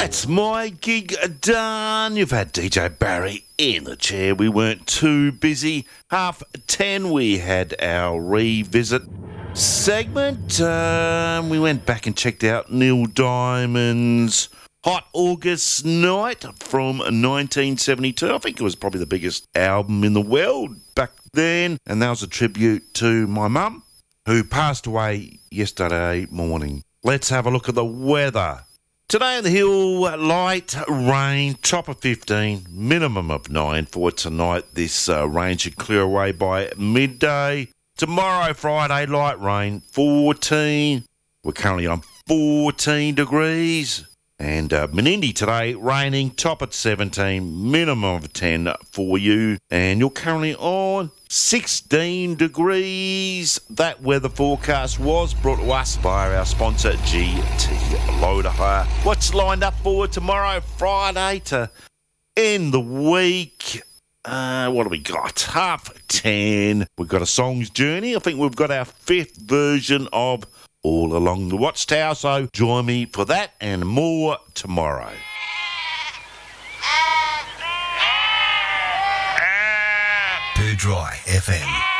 That's my gig done. You've had DJ Barry in the chair. We weren't too busy. 10:30 we had our revisit segment. We went back and checked out Neil Diamond's Hot August Night from 1972. I think it was probably the biggest album in the world back then. And that was a tribute to my mum, who passed away yesterday morning. Let's have a look at the weather. Today on the hill, light rain, top of 15, minimum of 9 for tonight. This rain should clear away by midday. Tomorrow, Friday, light rain, 14. We're currently on 14 degrees. And Menindee today, raining, top at 17, minimum of 10 for you. And you're currently on 16 degrees. That weather forecast was brought to us by our sponsor, GT Loader Hire. What's lined up for tomorrow, Friday, to end the week? What do we got? 10:30. We've got a Song's Journey. I think we've got our 5th version of All Along the Watchtower, so join me for that and more tomorrow. Poo Dry FM.